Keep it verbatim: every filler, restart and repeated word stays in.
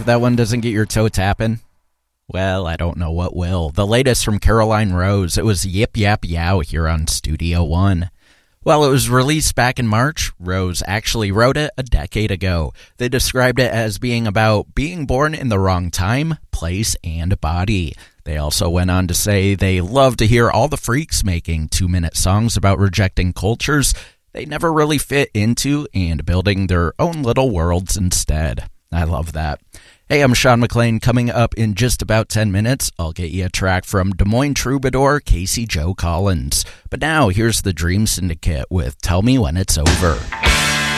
If that one doesn't get your toe tapping, well, I don't know what will. The latest from Caroline Rose. It was Yip Yap Yow here on Studio One. Well, it was released back in March. Rose actually wrote it a decade ago. They described it as being about being born in the wrong time, place, and body. They also went on to say they love to hear all the freaks making two-minute songs about rejecting cultures they never really fit into and building their own little worlds instead. I love that. Hey, I'm Sean McLean. Coming up in just about ten minutes, I'll get you a track from Des Moines troubadour Casey Joe Collins. But now, here's the Dream Syndicate with Tell Me When It's Over.